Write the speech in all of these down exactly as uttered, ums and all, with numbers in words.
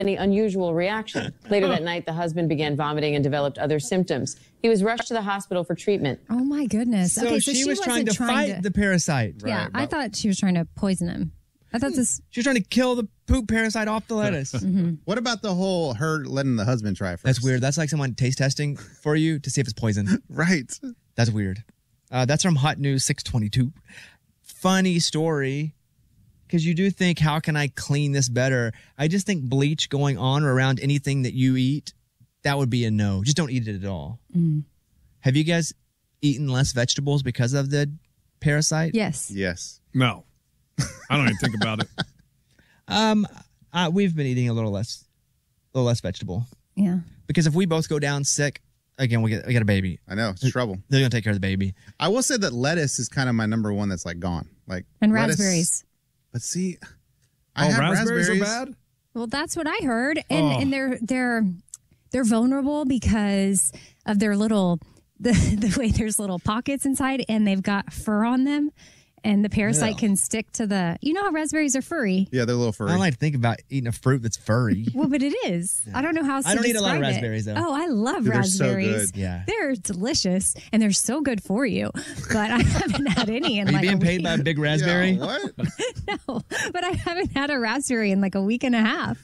any unusual reaction. Later that night, the husband began vomiting and developed other symptoms. He was rushed to the hospital for treatment. Oh, my goodness. So, okay, so she, she was trying to trying fight to... the parasite. Yeah, Right, I thought she was trying to poison him. I thought this... She was trying to kill the poop parasite off the lettuce. Mm-hmm. What about the whole her letting the husband try first? That's weird. That's like someone taste testing for you to see if it's poison. Right. That's weird. Uh, that's from Hot News six twenty-two. Funny story. Because you do think, how can I clean this better? I just think bleach going on or around anything that you eat, that would be a no. Just don't eat it at all. Mm. Have you guys eaten less vegetables because of the parasite? Yes. Yes. No. I don't even think about it. Um, uh, we've been eating a little less, a little less vegetable. Yeah. Because if we both go down sick, again, we get we get a baby. I know. It's trouble. They're gonna take care of the baby. I will say that lettuce is kind of my number one that's like gone. Like And lettuce- raspberries. But see, I oh, have raspberries, raspberries. are bad? Well, that's what I heard. And Oh. and they're they're they're vulnerable because of their little the, the way there's little pockets inside and they've got fur on them. And the parasite Yeah. can stick to the, you know how raspberries are furry. Yeah, they're a little furry. I don't like to think about eating a fruit that's furry. Well, but it is. I don't know how else I to don't eat a lot of describe it. raspberries, though. Oh, I love Dude, they're so raspberries. good. Yeah. They're delicious and they're so good for you. But I haven't had any in Are you like being a paid week. by a big raspberry? Yeah, what? No, but I haven't had a raspberry in like a week and a half.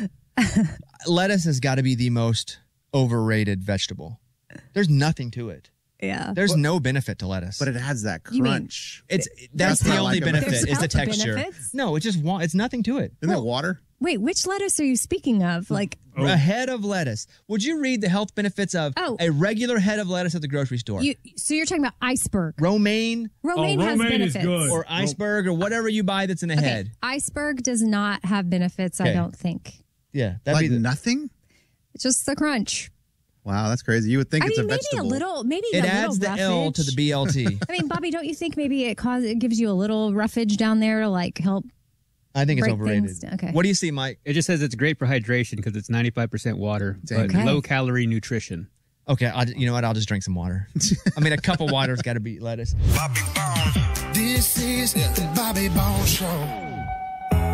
Lettuce has got to be the most overrated vegetable. There's nothing to it. Yeah. There's no benefit to lettuce. But it has that You mean- crunch. it's that's That's the what I only like about it. benefit There's is the health texture. benefits? No, it's just wa- it's nothing to it. Isn't that water? Wait, which lettuce are you speaking of? Like, Oh. A head of lettuce. Would you read the health benefits of Oh. a regular head of lettuce at the grocery store? you, so you're talking about iceberg. Romaine Romaine has romaine is benefits. good. or iceberg or whatever you buy that's in a Okay, head. iceberg does not have benefits, I Okay. don't think. Yeah, that'd Like be the, nothing? It's just the crunch. Wow, that's crazy. You would think I it's mean, a maybe vegetable. a little, maybe it a adds the little L roughage. to the B L T. I mean, Bobby, don't you think maybe it cause it gives you a little roughage down there to like help? I think it's Break overrated. things down. Okay. What do you see, Mike? It just says it's great for hydration because it's ninety-five percent water, but Okay. low calorie nutrition. Okay, I'll, you know what? I'll just drink some water. I mean, a cup of water's got to beat lettuce. Bobby Bones. This is the Bobby Bones Show.